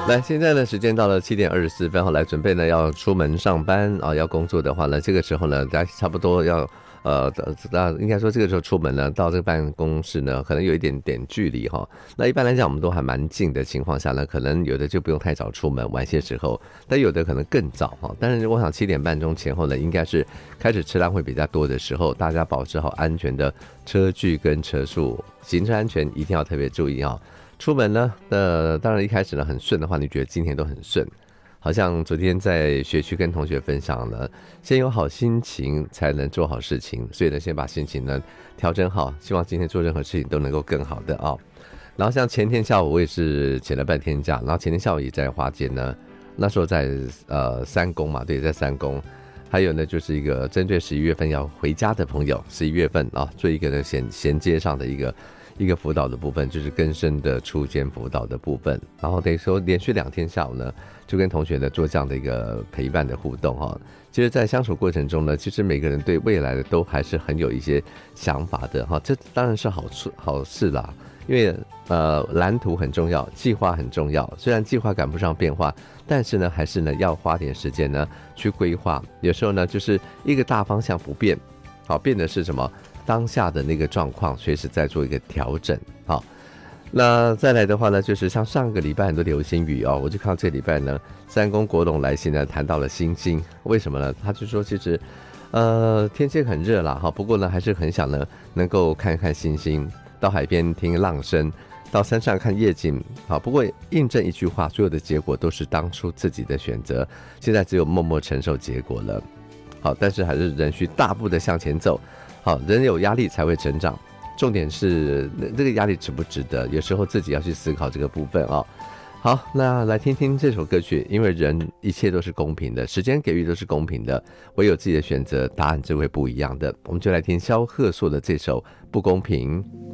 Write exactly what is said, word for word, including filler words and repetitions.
来，现在呢，时间到了七点二十四分，后来准备呢要出门上班啊，要工作的话呢，这个时候呢，大家差不多要呃，那应该说这个时候出门呢，到这个办公室呢，可能有一点点距离哈。那一般来讲，我们都还蛮近的情况下呢，可能有的就不用太早出门，晚些时候，但有的可能更早哈。但是我想七点半钟前后呢，应该是开始车辆会比较多的时候，大家保持好安全的车距跟车速，行车安全一定要特别注意哈。出门呢，呃，当然一开始呢很顺的话，你觉得今天都很顺，好像昨天在学区跟同学分享了，先有好心情才能做好事情，所以呢，先把心情呢调整好，希望今天做任何事情都能够更好的啊、哦。然后像前天下午我也是请了半天假，然后前天下午也在花街呢，那时候在呃三公嘛，对，在三公。还有呢，就是一个针对十一月份要回家的朋友，十一月份啊，做一个呢衔衔接上的一个一个辅导的部分，就是更深的初阶辅导的部分。然后等于说连续两天下午呢，就跟同学呢做这样的一个陪伴的互动哈。其实，在相处过程中呢，其实每个人对未来的都还是很有一些想法的哈。这当然是好处好事啦，因为呃蓝图很重要，计划很重要。虽然计划赶不上变化，但是呢，还是呢要花点时间呢去规划。有时候呢，就是一个大方向不变，好，变的是什么？当下的那个状况，随时在做一个调整。好，那再来的话呢，就是像上个礼拜很多流星雨哦，我就看到这礼拜呢，三公国董来信呢谈到了星星，为什么呢？他就说其实，呃，天气很热啦，哈，不过呢还是很想呢能够看一看星星，到海边听浪声，到山上看夜景，好，不过印证一句话，所有的结果都是当初自己的选择，现在只有默默承受结果了。好，但是还是仍需大步的向前走。好，人有压力才会成长，重点是这个压力值不值得，有时候自己要去思考这个部分啊、哦。好，那来听听这首歌曲，因为人一切都是公平的，时间给予都是公平的，唯有自己的选择，答案就会不一样的。我们就来听萧贺硕的这首《不公平》。